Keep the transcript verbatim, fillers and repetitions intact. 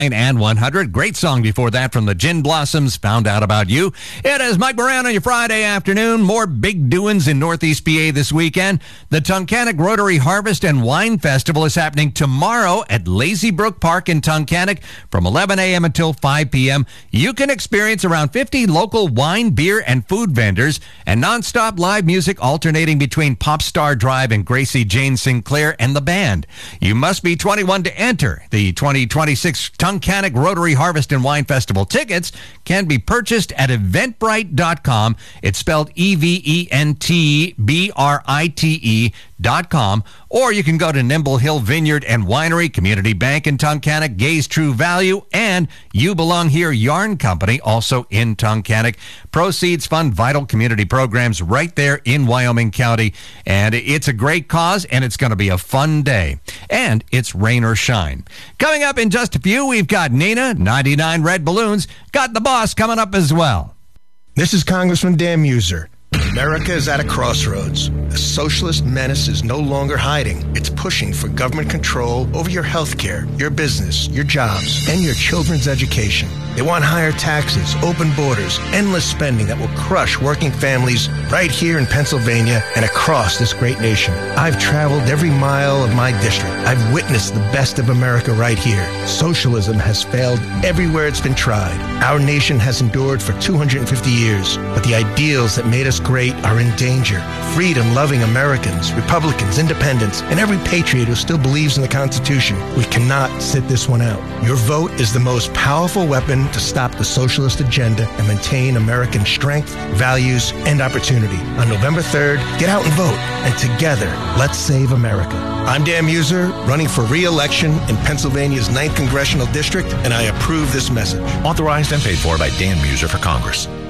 And one hundred. Great song before that from the Gin Blossoms, Found Out About You. It is Mike Moran on your Friday afternoon. More big doings in Northeast P A this weekend. The Tunkhannock Rotary Harvest and Wine Festival is happening tomorrow at Lazy Brook Park in Tunkhannock from eleven a.m. until five p.m. You can experience around fifty local wine, beer, and food vendors and nonstop live music alternating between Popstar Drive and Gracie Jane Sinclair and the band. You must be twenty-one to enter. The twenty twenty-six Tunkhannock Rotary Harvest and Wine Festival tickets can be purchased at eventbrite dot com. It's spelled E V E N T B R I T E dot com. Or you can go to Nimble Hill Vineyard and Winery, Community Bank in Tunkhannock, Gay's True Value, and You Belong Here Yarn Company, also in Tunkhannock. Proceeds fund vital community programs right there in Wyoming County. And it's a great cause, and it's going to be a fun day. And it's rain or shine. Coming up in just a few, we've got Nina, ninety-nine Red Balloons, got the boss coming up as well. This is Congressman Dan Muser. America is at a crossroads. The socialist menace is no longer hiding. It's pushing for government control over your health care, your business, your jobs, and your children's education. They want higher taxes, open borders, endless spending that will crush working families right here in Pennsylvania and across this great nation. I've traveled every mile of my district. I've witnessed the best of America right here. Socialism has failed everywhere it's been tried. Our nation has endured for two hundred fifty years, but the ideals that made us great are in danger. Freedom-loving Americans, Republicans, independents, and every patriot who still believes in the Constitution. We cannot sit this one out. Your vote is the most powerful weapon to stop the socialist agenda and maintain American strength, values, and opportunity. On November third, get out and vote, and together, let's save America. I'm Dan Muser, running for re-election in Pennsylvania's ninth Congressional District, and I approve this message. Authorized and paid for by Dan Muser for Congress.